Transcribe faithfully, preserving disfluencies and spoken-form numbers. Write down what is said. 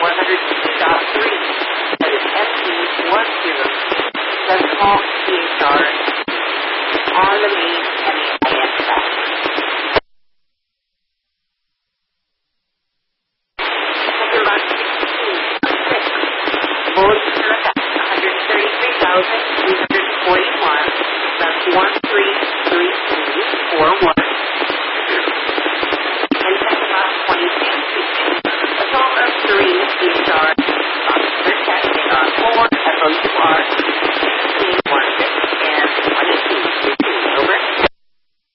one oh two dot three. That is F D one zero. Does call P H R on the main M A I S track. Second box sixteen, six. Bullet effect one hundred thirty-three thousand two hundred forty-one. That's one three three three four one. And second box twenty-two, sixteen. Assault of three P H R. Officer testing on four F O U R.